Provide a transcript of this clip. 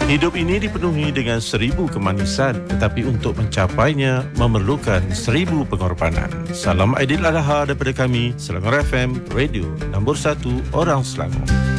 Hidup ini dipenuhi dengan 1000 kemanisan, tetapi untuk mencapainya memerlukan 1000 pengorbanan. Salam Aidil Adha daripada kami, Selangor FM, radio nombor 1 orang Selangor.